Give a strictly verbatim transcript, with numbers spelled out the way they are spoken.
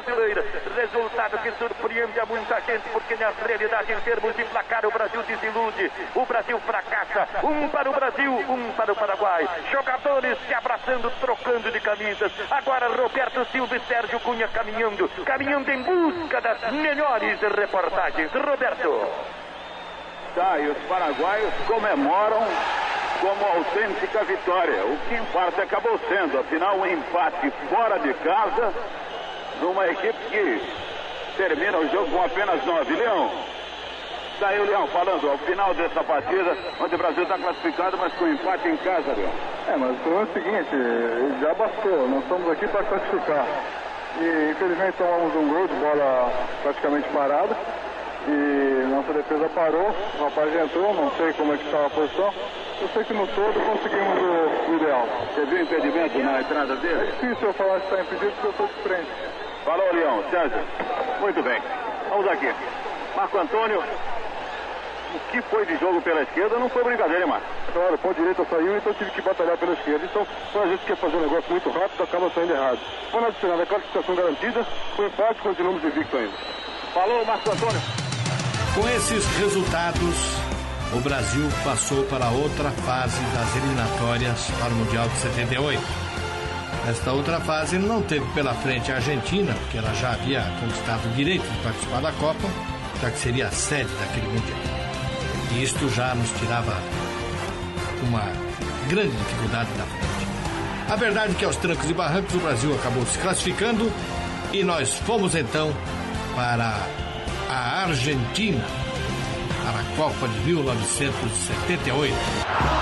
brasileira. Resultado que surpreende a muita gente, porque na realidade, em termos de placar, o Brasil desilude. O Brasil fracassa. Um para o Brasil, um para o Paraguai. Jogadores se abraçando, trocando de camisas. Agora Roberto Silva e Sérgio Cunha caminhando, caminhando em busca das melhores reportagens. Roberto. Tá, e os paraguaios comemoram como autêntica vitória. O que em parte acabou sendo, afinal, um empate fora de casa numa equipe que termina o jogo com apenas nove. Leão, tá aí o Leão falando ao final dessa partida, onde o Brasil está classificado, mas com empate em casa, Leão. É, mas o problema é o seguinte, já bastou, nós estamos aqui para classificar. E infelizmente tomamos um gol de bola praticamente parada. E nossa defesa parou, o rapaz entrou, não sei como é que estava a posição. Eu sei que no todo conseguimos o, o ideal. Você viu o impedimento na entrada dele? É difícil eu falar se está impedido porque eu estou de frente. Falou, Leão. César. Muito bem. Vamos aqui. Marco Antônio, o que foi de jogo pela esquerda não foi brincadeira, hein, Marco? Claro, o ponto direito saiu, então eu tive que batalhar pela esquerda. Então, quando a gente quer fazer um negócio muito rápido, acaba saindo errado. Quando adicionar a classificação garantida, foi empate, continuamos invicto ainda. Falou, Marco Antônio. Com esses resultados, o Brasil passou para outra fase das eliminatórias para o Mundial de setenta e oito. Nesta outra fase não teve pela frente a Argentina, porque ela já havia conquistado o direito de participar da Copa, já que seria a sede daquele Mundial. E isto já nos tirava uma grande dificuldade da frente. A verdade é que aos trancos e barrancos o Brasil acabou se classificando e nós fomos então para a Argentina, para a Copa de mil novecentos e setenta e oito.